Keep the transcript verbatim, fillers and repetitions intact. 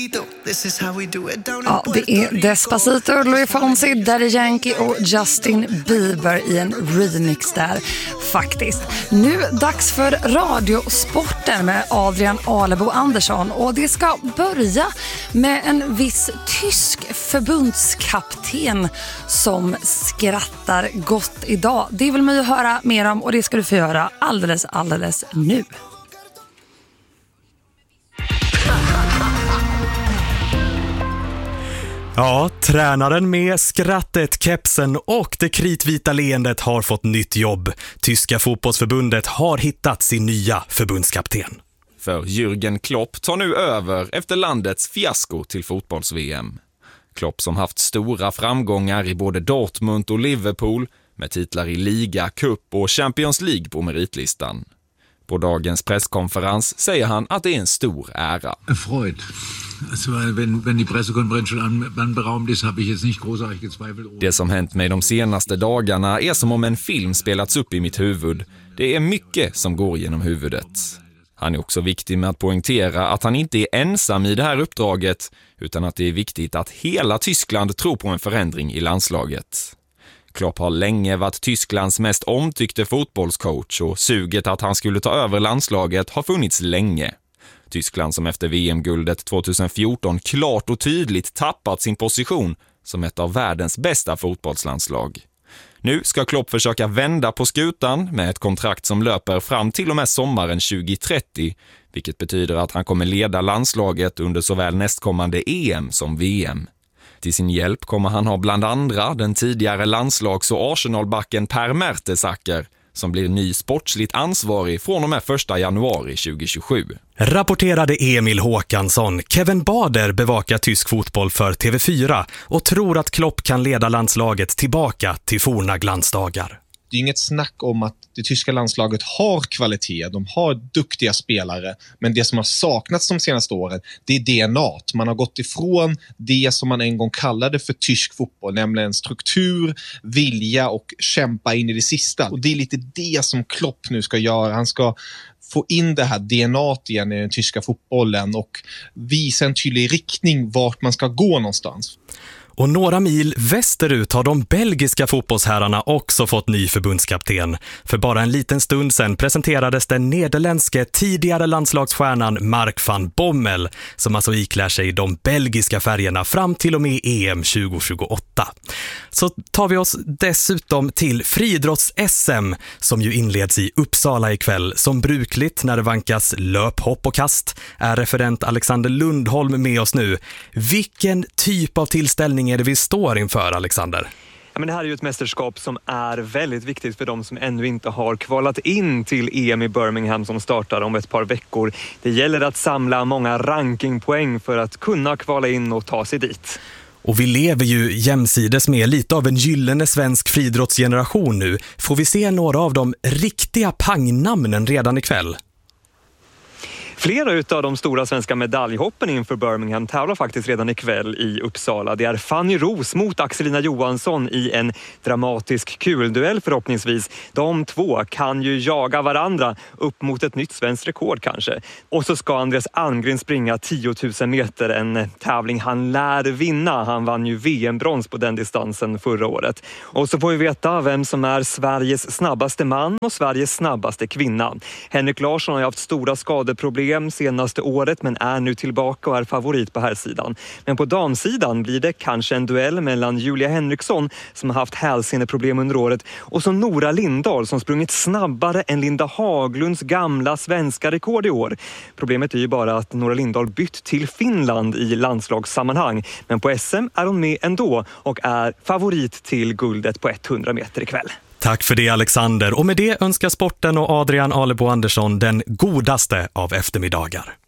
Ja, det är Despacito, Louis Fonsi, Daddy Yankee och Justin Bieber i en remix där, faktiskt. Nu dags för Radiosporten med Adrian Alebo Andersson, och det ska börja med en viss tysk förbundskapten som skrattar gott idag. Det vill man ju höra mer om, och det ska du få göra alldeles, alldeles nu. Ja, tränaren med skrattet, kepsen och det kritvita leendet har fått nytt jobb. Tyska fotbollsförbundet har hittat sin nya förbundskapten. För Jürgen Klopp tar nu över efter landets fiasko till fotbolls-V M. Klopp som haft stora framgångar i både Dortmund och Liverpool med titlar i Liga, Cup och Champions League på meritlistan. På dagens presskonferens säger han att det är en stor ära. Freud. Alltså, wenn, wenn die Pressekonferenz schon anberaumt ist, habe ich jetzt nicht großartig gezweifelt. Det som hänt mig de senaste dagarna är som om en film spelats upp i mitt huvud. Det är mycket som går genom huvudet. Han är också viktig med att poängtera att han inte är ensam i det här uppdraget, utan att det är viktigt att hela Tyskland tror på en förändring i landslaget. Klopp har länge varit Tysklands mest omtyckte fotbollscoach, och suget att han skulle ta över landslaget har funnits länge. Tyskland som efter V M-guldet tjugohundrafjorton klart och tydligt tappat sin position som ett av världens bästa fotbollslandslag. Nu ska Klopp försöka vända på skutan med ett kontrakt som löper fram till och med sommaren tjugohundratrettio, vilket betyder att han kommer leda landslaget under såväl nästkommande E M som V M. Till sin hjälp kommer han ha bland andra den tidigare landslags- och Arsenalbacken Per Mertesacker, som blir ny sportsligt ansvarig från och med första januari tjugohundratjugosju. Rapporterade Emil Håkansson. Kevin Bader bevakar tysk fotboll för T V fyra och tror att Klopp kan leda landslaget tillbaka till forna glansdagar. Det är inget snack om att det tyska landslaget har kvalitet, de har duktiga spelare, men det som har saknats de senaste åren, det är D N A. Man har gått ifrån det som man en gång kallade för tysk fotboll, nämligen struktur, vilja och kämpa in i det sista. Och det är lite det som Klopp nu ska göra. Han ska få in det här D N A igen i den tyska fotbollen och visa en tydlig riktning vart man ska gå någonstans. Och några mil västerut har de belgiska fotbollsherrarna också fått ny förbundskapten. För bara en liten stund sedan presenterades den nederländske tidigare landslagsstjärnan Mark van Bommel, som alltså iklär sig de belgiska färgerna fram till och med E M tjugohundratjugoåtta. Så tar vi oss dessutom till friidrotts-S M som ju inleds i Uppsala ikväll. Som brukligt när det vankas löp, hopp och kast är referent Alexander Lundholm med oss nu. Vilken typ av tillställning är det vi står inför, Alexander? Ja, men det här är ju ett mästerskap som är väldigt viktigt för de som ännu inte har kvalat in till E M i Birmingham som startar om ett par veckor. Det gäller att samla många rankingpoäng för att kunna kvala in och ta sig dit. Och vi lever ju jämsides med lite av en gyllene svensk friidrottsgeneration nu. Får vi se några av de riktiga pangnamnen redan ikväll? Flera av de stora svenska medaljhoppen inför Birmingham tävlar faktiskt redan ikväll i Uppsala. Det är Fanny Ros mot Axelina Johansson i en dramatisk kulduell förhoppningsvis. De två kan ju jaga varandra upp mot ett nytt svenskt rekord kanske. Och så ska Andreas Almgren springa tio tusen meter, en tävling han lär vinna. Han vann ju V M-brons på den distansen förra året. Och så får vi veta vem som är Sveriges snabbaste man och Sveriges snabbaste kvinna. Henrik Larsson har ju haft stora skadeproblem senaste året men är nu tillbaka och är favorit på här sidan. Men på damsidan blir det kanske en duell mellan Julia Henriksson som har haft hälseneproblem under året och så Nora Lindahl som sprungit snabbare än Linda Haglunds gamla svenska rekord i år. Problemet är ju bara att Nora Lindahl bytt till Finland i landslagssammanhang, men på S M är hon med ändå och är favorit till guldet på hundra meter ikväll. Tack för det, Alexander. Och med det önskar sporten och Adrian Alebo Andersson den godaste av eftermiddagar.